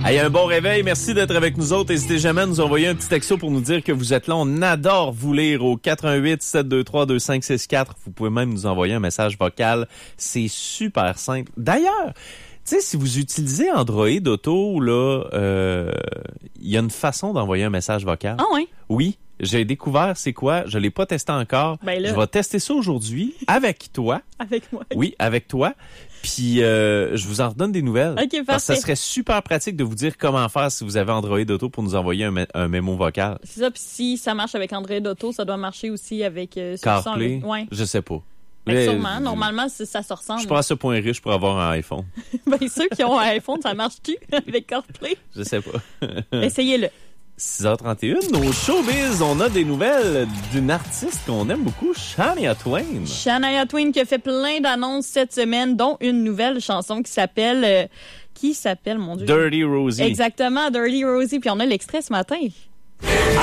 Hey, un bon réveil. Merci d'être avec nous autres. N'hésitez jamais à nous envoyer un petit texto pour nous dire que vous êtes là. On adore vous lire au 418-723-2564. Vous pouvez même nous envoyer un message vocal. C'est super simple. D'ailleurs, tu sais, si vous utilisez Android Auto, là, il y a une façon d'envoyer un message vocal. Ah oui? Oui. J'ai découvert c'est quoi. Je l'ai pas testé encore. Ben là. Je vais tester ça aujourd'hui avec toi. Avec moi. Oui, avec toi. Puis je vous en redonne des nouvelles. OK, parfait. Parce que ça serait super pratique de vous dire comment faire si vous avez Android Auto pour nous envoyer un mémo vocal. C'est ça, puis si ça marche avec Android Auto, ça doit marcher aussi avec CarPlay, ouais. je sais pas. Mais sûrement, normalement, ça se ressemble. Je suis pas à ce point riche pour avoir un iPhone. Ben, ceux qui ont un iPhone, ça marche-tu avec CarPlay? Je sais pas. Essayez-le. 6h31, nos showbiz, on a des nouvelles d'une artiste qu'on aime beaucoup, Shania Twain. Shania Twain qui a fait plein d'annonces cette semaine, dont une nouvelle chanson qui s'appelle, mon Dieu? Dirty Rosie. Exactement, Dirty Rosie. Puis on a l'extrait ce matin.